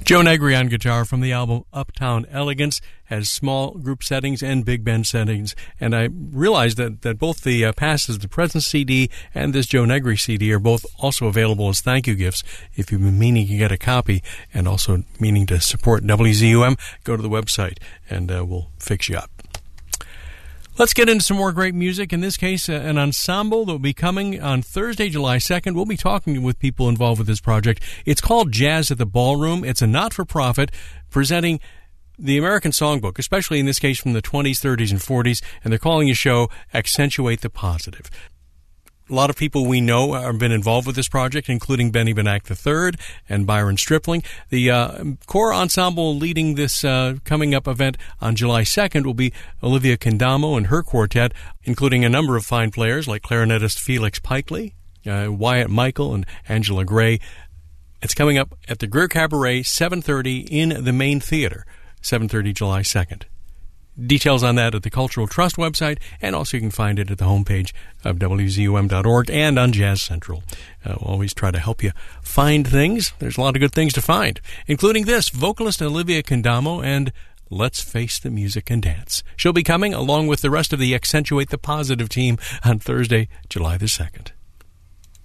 Joe Negri on guitar from the album Uptown Elegance. Has small group settings and big band settings. And I realized that both the Past is the Present CD and this Joe Negri CD are both also available as thank you gifts. If you've been meaning to get a copy and also meaning to support WZUM, go to the website and we'll fix you up. Let's get into some more great music. In this case, an ensemble that will be coming on Thursday, July 2nd. We'll be talking with people involved with this project. It's called Jazz at the Ballroom. It's a not-for-profit presenting the American Songbook, especially in this case from the 20s, 30s, and 40s, and they're calling the show Accentuate the Positive. A lot of people we know have been involved with this project, including Benny Benack III and Byron Stripling. The core ensemble leading this coming up event on July 2nd will be Olivia Kendamo and her quartet, including a number of fine players like clarinetist Felix Pikely, Wyatt Michael, and Angela Gray. It's coming up at the Greer Cabaret, 7:30 in the main theater, 7:30 July 2nd. Details on that at the Cultural Trust website, and also you can find it at the homepage of WZUM.org and on Jazz Central. We'll always try to help you find things. There's a lot of good things to find, including this, vocalist Olivia Kendamo and Let's Face the Music and Dance. She'll be coming along with the rest of the Accentuate the Positive team on Thursday, July the 2nd.